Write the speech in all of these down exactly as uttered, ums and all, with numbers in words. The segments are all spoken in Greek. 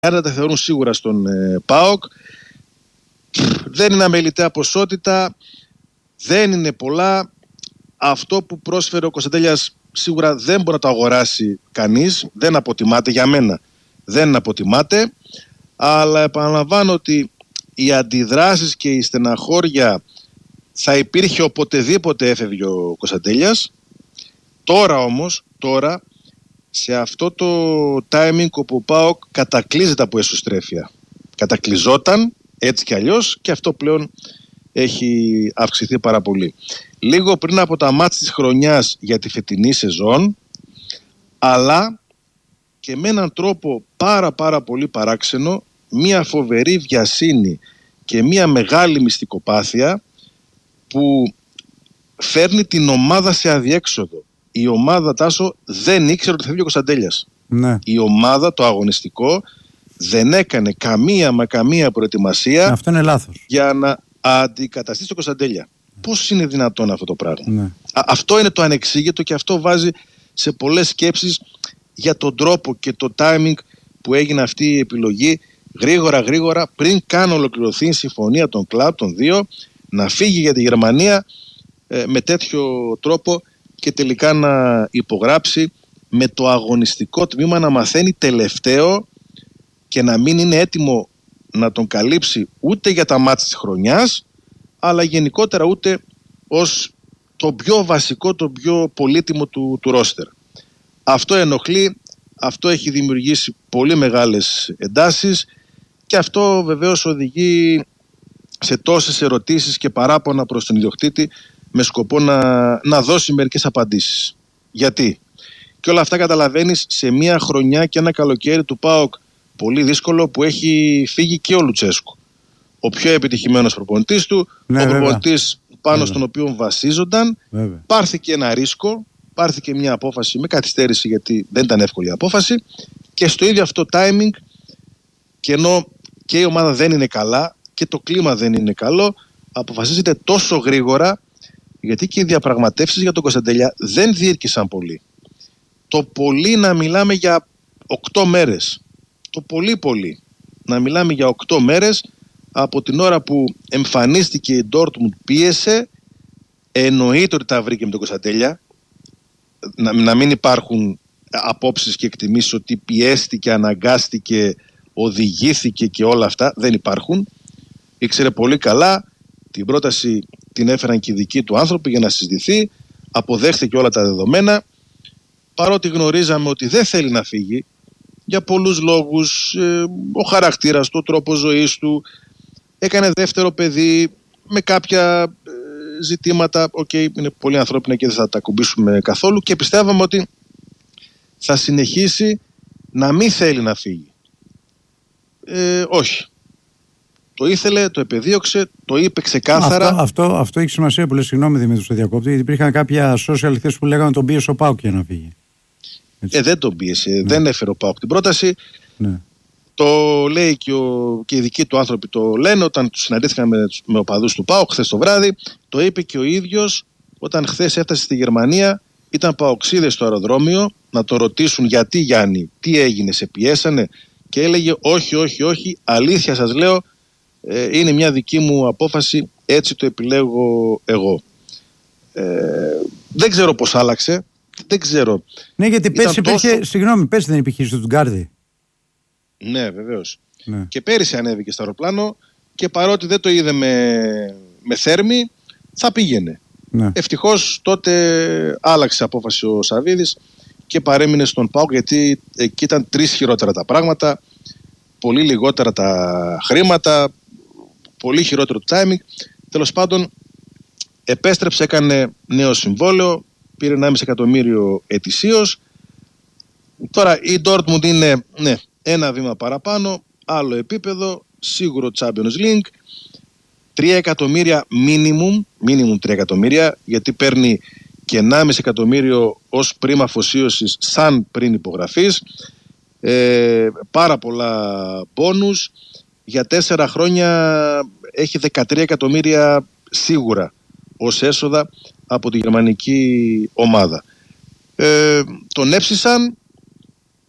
τα θεωρούν σίγουρα στον ε, ΠΑΟΚ. Δεν είναι αμεληταία ποσότητα, δεν είναι πολλά. Αυτό που πρόσφερε ο Κωνσταντέλιας σίγουρα δεν μπορεί να το αγοράσει κανείς, δεν αποτιμάται για μένα, δεν αποτιμάται, αλλά επαναλαμβάνω ότι οι αντιδράσεις και η στεναχώρια θα υπήρχε οποτεδήποτε έφευγε ο Κωνσταντέλιας. Τώρα όμως, τώρα σε αυτό το timing όπου ο ΠΑΟΚ κατακλείζεται από εσωστρέφεια, κατακλειζόταν έτσι κι αλλιώς, και αυτό πλέον έχει αυξηθεί πάρα πολύ. Λίγο πριν από τα μάτς της χρονιάς για τη φετινή σεζόν, αλλά και με έναν τρόπο πάρα πάρα πολύ παράξενο, μια φοβερή βιασύνη και μια μεγάλη μυστικοπάθεια που φέρνει την ομάδα σε αδιέξοδο. Η ομάδα, Τάσο, δεν ήξερε ότι θα βγει ο Κωνσταντέλιας. Ναι. Η ομάδα, το αγωνιστικό, δεν έκανε καμία μα καμία προετοιμασία. Αυτό είναι λάθος. Για να αντικαταστήσει τον Κωνσταντέλια. Πώς είναι δυνατόν αυτό το πράγμα? Ναι. Α, αυτό είναι το ανεξήγητο και αυτό βάζει σε πολλές σκέψεις για τον τρόπο και το timing που έγινε αυτή η επιλογή γρήγορα γρήγορα πριν καν ολοκληρωθεί η συμφωνία των κλαμπ των δύο, να φύγει για τη Γερμανία ε, με τέτοιο τρόπο και τελικά να υπογράψει με το αγωνιστικό τμήμα να μαθαίνει τελευταίο και να μην είναι έτοιμο να τον καλύψει ούτε για τα μάτς της χρονιάς, αλλά γενικότερα ούτε ως το πιο βασικό, το πιο πολύτιμο του, του ρόστερ. Αυτό ενοχλεί, αυτό έχει δημιουργήσει πολύ μεγάλες εντάσεις και αυτό βεβαίως οδηγεί σε τόσες ερωτήσεις και παράπονα προς τον ιδιοκτήτη με σκοπό να, να δώσει μερικές απαντήσεις. Γιατί? Και όλα αυτά καταλαβαίνεις σε μια χρονιά και ένα καλοκαίρι του ΠΑΟΚ πολύ δύσκολο, που έχει φύγει και ο Λουτσέσκου, ο πιο επιτυχημένος προπονητής του, ναι, ο προπονητής πάνω βέβαια. Στον οποίο βασίζονταν. Βέβαια. Πάρθηκε ένα ρίσκο, πάρθηκε μια απόφαση με καθυστέρηση, γιατί δεν ήταν εύκολη η απόφαση, και στο ίδιο αυτό timing, και ενώ και η ομάδα δεν είναι καλά και το κλίμα δεν είναι καλό, αποφασίζεται τόσο γρήγορα, γιατί και οι διαπραγματεύσεις για τον Κωνσταντέλια δεν διήρκησαν πολύ. Το πολύ να μιλάμε για οκτώ μέρες. Το πολύ πολύ να μιλάμε για οκτώ μέρες από την ώρα που εμφανίστηκε η Ντόρτμουντ, πίεσε, εννοείται ότι τα βρήκε με τον Κωνσταντέλια, να, να μην υπάρχουν απόψεις και εκτιμήσεις ότι πιέστηκε, αναγκάστηκε, οδηγήθηκε και όλα αυτά, δεν υπάρχουν. Ήξερε πολύ καλά, την πρόταση την έφεραν και οι δικοί του άνθρωποι για να συζητηθεί, αποδέχθηκε όλα τα δεδομένα, παρότι γνωρίζαμε ότι δεν θέλει να φύγει για πολλούς λόγους, ε, ο χαρακτήρας του, ο τρόπος ζωής του, έκανε δεύτερο παιδί με κάποια ε, ζητήματα, οκ, okay, είναι πολύ ανθρώπινα και δεν θα τα κουμπίσουμε καθόλου, και πιστεύαμε ότι θα συνεχίσει να μην θέλει να φύγει. Ε, όχι. Το ήθελε, το επεδίωξε, το είπε ξεκάθαρα. Αυτό, αυτό, αυτό έχει σημασία που λες, συγγνώμη Δημήτρη στο διακόπτη, γιατί υπήρχαν κάποια social χθες που λέγανε τον πίεσε ο ΠΑΟΚ για να φύγει. Ε, δεν τον πίεσε, ναι. Δεν έφερε ο ΠΑΟΚ την πρόταση. Ναι. Το λέει και, ο, και οι δικοί του άνθρωποι το λένε όταν του συναντήθηκαν με, με οπαδούς του ΠΑΟΚ χθες το βράδυ. Το είπε και ο ίδιος όταν χθες έφτασε στη Γερμανία. Ήταν παοξίδες στο αεροδρόμιο να το ρωτήσουν γιατί, Γιάννη, τι έγινε, σε πιέσανε, και έλεγε όχι, όχι, όχι, αλήθεια σας λέω, ε, είναι μια δική μου απόφαση, έτσι το επιλέγω εγώ. Ε, δεν ξέρω πώς άλλαξε. Δεν ξέρω. Ναι, γιατί πέρσι υπήρχε, τόσο... συγγνώμη, πέρσι δεν υπήρχε στο Τουγκάρδι. Ναι, βεβαίως. Ναι. Και πέρυσι ανέβηκε στο αεροπλάνο και παρότι δεν το είδε με, με θέρμη, θα πήγαινε. Ναι. Ευτυχώς τότε άλλαξε απόφαση ο Σαββίδης και παρέμεινε στον ΠΑΟΚ, γιατί εκεί ήταν τρεις χειρότερα τα πράγματα, πολύ λιγότερα τα χρήματα, πολύ χειρότερο το timing. Τέλος πάντων, επέστρεψε, έκανε νέο συμβόλαιο, πήρε ενάμιση εκατομμύριο ετησίως. Τώρα η Dortmund είναι, ναι, ένα βήμα παραπάνω, άλλο επίπεδο, σίγουρο Champions League, τρία εκατομμύρια minimum, minimum τρία εκατομμύρια, γιατί παίρνει και ενάμιση εκατομμύριο ως πρίμα αφοσίωσης σαν πριν υπογραφής, ε, πάρα πολλά μπόνους, για τέσσερα χρόνια έχει δεκατρία εκατομμύρια σίγουρα ως έσοδα από τη γερμανική ομάδα. Ε, τον έψησαν,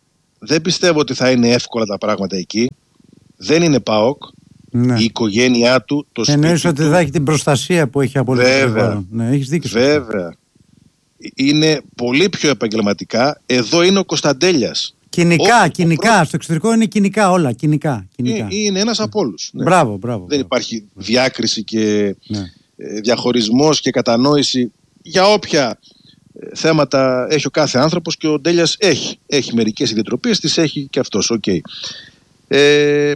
δεν πιστεύω ότι θα είναι εύκολα τα πράγματα εκεί. Δεν είναι ΠΑΟΚ. Ναι. Η οικογένειά του, το σπίτι εννοείς ότι του, θα έχει την προστασία που έχει από βέβαια, ναι, έχεις δίκιο. Βέβαια. Είναι πολύ πιο επαγγελματικά. Εδώ είναι ο Κωνσταντέλιας. Κοινικά, κοινικά. Πρώτο... Στο εξωτερικό είναι κοινικά όλα. Κοινικά. κοινικά. Είναι, είναι ένας από όλους. Ναι. Μπράβο, μπράβο. Δεν μπράβο. υπάρχει διάκριση και ναι. διαχωρισμός και κατανόηση για όποια θέματα έχει ο κάθε άνθρωπος, και ο Ντέλιας έχει. Έχει μερικές ιδιοτροπίες, τις έχει και αυτός. Okay. Ε,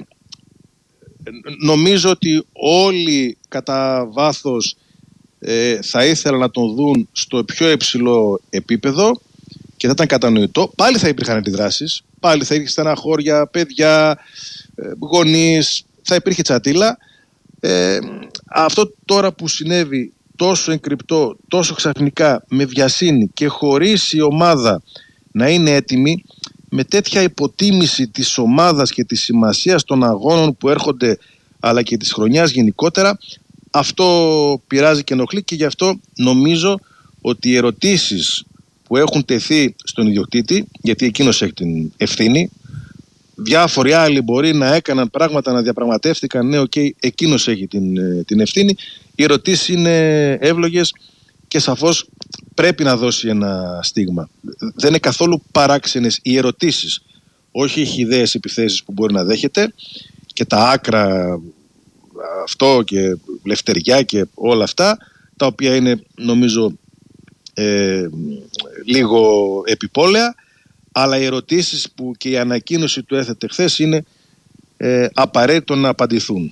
νομίζω ότι όλοι κατά βάθος ε, θα ήθελαν να τον δουν στο πιο υψηλό επίπεδο και θα ήταν κατανοητό. Πάλι θα υπήρχαν αντιδράσεις, πάλι θα υπήρχε στεναχώρια, παιδιά, ε, γονείς, θα υπήρχε τσατήλα. Ε, αυτό τώρα που συνέβη τόσο εγκρυπτό, τόσο ξαφνικά, με βιασύνη και χωρίς η ομάδα να είναι έτοιμη, με τέτοια υποτίμηση της ομάδας και της σημασίας των αγώνων που έρχονται, αλλά και της χρονιάς γενικότερα, αυτό πειράζει και ενοχλεί, και γι' αυτό νομίζω ότι οι ερωτήσεις που έχουν τεθεί στον ιδιοκτήτη, γιατί εκείνος έχει την ευθύνη, διάφοροι άλλοι μπορεί να έκαναν πράγματα, να διαπραγματεύτηκαν, ναι, okay, εκείνος έχει την, την ευθύνη. Οι ερωτήσεις είναι εύλογες και σαφώς πρέπει να δώσει ένα στίγμα. Δεν είναι καθόλου παράξενες οι ερωτήσεις, όχι οι χυδαίες επιθέσεις που μπορεί να δέχεται και τα άκρα, αυτό και λευτεριά και όλα αυτά, τα οποία είναι νομίζω ε, λίγο επιπόλαια, αλλά οι ερωτήσεις που και η ανακοίνωση του έθετε χθες είναι ε, απαραίτητο να απαντηθούν.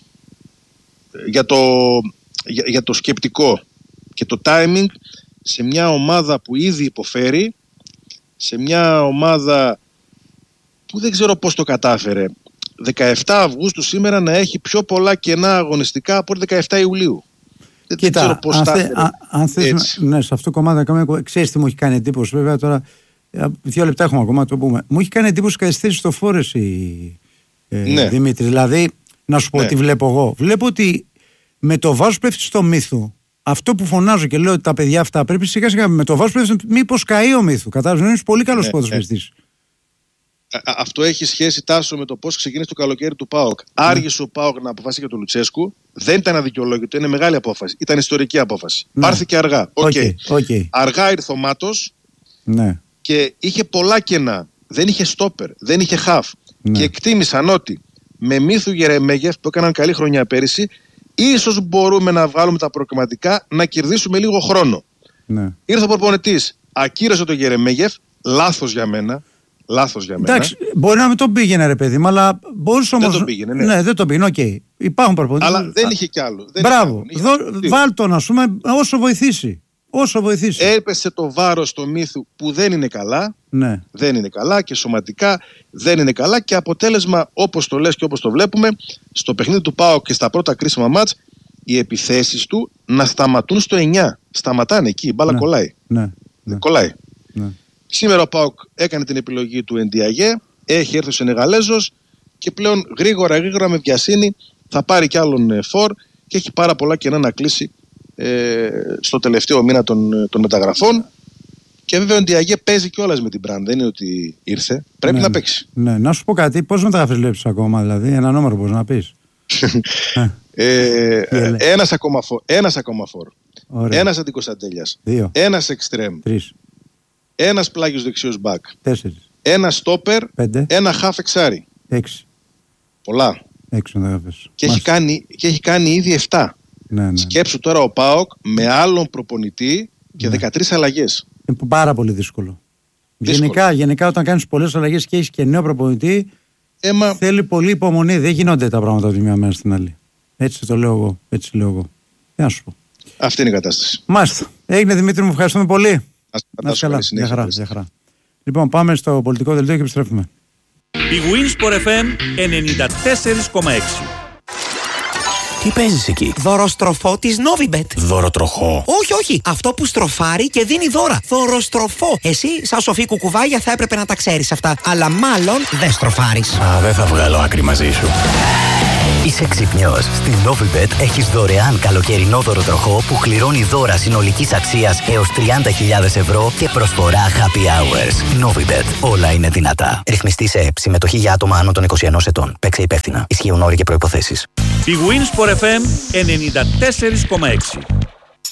Για το, για, για το σκεπτικό και το timing σε μια ομάδα που ήδη υποφέρει, σε μια ομάδα που δεν ξέρω πώς το κατάφερε δεκαεφτά Αυγούστου σήμερα να έχει πιο πολλά κενά αγωνιστικά από δεκαεφτά Ιουλίου. Κοίτα, δεν ξέρω πώς αν, θε, α, αν θες, ναι, σε αυτό το κομμάτι ξέρεις τι μου έχει κάνει εντύπωση, βέβαια τώρα δύο λεπτά έχουμε ακόμα να το πούμε. Μου έχει κάνει εντύπωση καθυστέρηση στο Φόρεση, ε, ναι. Δημήτρη. Δηλαδή, να σου πω ναι. τι βλέπω εγώ. Βλέπω ότι με το βάρος πέφτει στο Μύθου. Αυτό που φωνάζω και λέω ότι τα παιδιά αυτά πρέπει σιγά σιγά με το βάρος πέφτει, μήπως καεί ο Μύθου. Κατάλαβες, είναι πολύ καλός ναι, ποδοσφαιριστής. Ναι. Αυτό έχει σχέση, Τάσο, με το πώς ξεκίνησε το καλοκαίρι του ΠΑΟΚ. Ναι. Άργησε ο ΠΑΟΚ να αποφασίσει για τον Λουτσέσκου. Δεν ήταν αδικαιολόγητο, είναι μεγάλη απόφαση. Ήταν ιστορική απόφαση. Ναι. Πάρθηκε αργά. Okay. Okay. Okay. Αργά ήρθε ο Μάτος. Ναι. Και είχε πολλά κενά. Δεν είχε στόπερ, δεν είχε χαφ. Ναι. Και εκτίμησαν ότι με Μύθου Γερεμέγεφ που έκαναν καλή χρονιά πέρυσι, ίσως μπορούμε να βγάλουμε τα προκριματικά, να κερδίσουμε λίγο χρόνο. Ναι. Ήρθε ο προπονητής, ακύρωσε τον Γερεμέγεφ, λάθος για μένα. Λάθος για μένα. Εντάξει, μπορεί να μην τον πήγαινε, ρε παιδί μου, αλλά μπορούσε όμως. Δεν τον πήγαινε, ναι. Ναι, δεν τον πήγαινε, οκ. Okay. Υπάρχουν προπονητές. Αλλά δεν είχε κι άλλο. Δεν Μπράβο. Βάλ τον, ας πούμε, όσο βοηθήσει. Όσο βοηθήσει. Έπεσε το βάρος στο Μύθου που δεν είναι καλά. Ναι. Δεν είναι καλά και σωματικά δεν είναι καλά. Και αποτέλεσμα, όπως το λες και όπως το βλέπουμε, στο παιχνίδι του ΠΑΟΚ και στα πρώτα κρίσιμα μάτς, οι επιθέσεις του να σταματούν στο εννιά. Σταματάνε εκεί, η μπάλα ναι. κολλάει. Ναι. Ναι. Κολλάει. Ναι. Σήμερα ο ΠΑΟΚ έκανε την επιλογή του Εντιαγέ, έχει έρθει ο Σενεγαλέζος και πλέον γρήγορα γρήγορα με βιασύνη θα πάρει κι άλλον φορ και έχει πάρα πολλά κενά να κλείσει ε, στο τελευταίο μήνα των, των μεταγραφών. Και βέβαια ο Εντιαγέ παίζει κιόλας με την Μπραν, δεν είναι ότι ήρθε, πρέπει ναι, να παίξει. Ναι, να σου πω κάτι, πώς μεταγραφές βλέπεις ακόμα, δηλαδή, ένα νούμερο μπορείς να πεις. ε, ε, ένας ακόμα φορ, ένας ακόμα φορ. Ένας Αντικωνσταντέλιας, ένας εξτρέμ, ένας πλάγιος δεξιός μπακ, τέσσερις, ένα στόπερ, πέντε, ένα χαφ εξάρι. Έξι. Πολλά. Έξι μεταγραφές. Και έχει, κάνει, και έχει κάνει ήδη επτά. Ναι, ναι. Σκέψου τώρα ο ΠΑΟΚ με άλλον προπονητή και ναι. δεκατρείς αλλαγές. Είναι πάρα πολύ δύσκολο. δύσκολο. Γενικά, γενικά όταν κάνεις πολλές αλλαγές και έχεις και νέο προπονητή, Έμα... θέλει πολύ υπομονή. Δεν γίνονται τα πράγματα από τη μία μέρα στην άλλη. Έτσι το λέω εγώ. Έτσι λέω εγώ. Τι να σου πω. Αυτή είναι η κατάσταση. Μάλιστα. Έγινε, Δημήτρη μου, ευχαριστούμε πολύ. Να είσαι καλά. Για χαρά, για χαρά. Λοιπόν, πάμε στο πολιτικό δελτίο και επιστρέφουμε. Η Winsport εφ εμ ενενήντα τέσσερα κόμμα έξι. Τι παίζεις εκεί? Δωροστροφό της Novibet. Δωροτροχό? Όχι, όχι. Αυτό που στροφάρει και δίνει δώρα. Δωροστροφό. Εσύ, σαν σοφή κουκουβάγια, θα έπρεπε να τα ξέρεις αυτά. Αλλά μάλλον δεν στροφάρεις. Α, δεν θα βγάλω άκρη μαζί σου. Είσαι ξυπνιός. Στην Novibet έχεις δωρεάν καλοκαιρινό δωροτροχό που κληρώνει δώρα συνολικής αξίας έως τριάντα χιλιάδες ευρώ και προσφορά happy hours. Novibet. Όλα είναι δυνατά. Ρυθμιστή σε ΕΠ. Συμμετοχή για άτομα άνω των είκοσι ενός ετών. Παίξε υπεύθυνα. Ισχύουν όροι και προϋποθέσεις. Η Winsport εφ εμ ενενήντα τέσσερα κόμμα έξι.